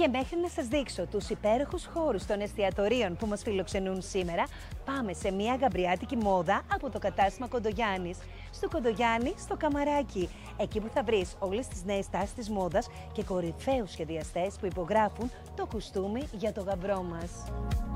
Και μέχρι να σας δείξω τους υπέροχους χώρους των εστιατορίων που μας φιλοξενούν σήμερα, πάμε σε μια γαμπριάτικη μόδα από το κατάστημα Κοντογιάννης. Στο Κοντογιάννη, στο Καμαράκι. Εκεί που θα βρεις όλες τις νέες τάσεις της μόδας και κορυφαίους σχεδιαστές που υπογράφουν το κουστούμι για το γαμπρό μας.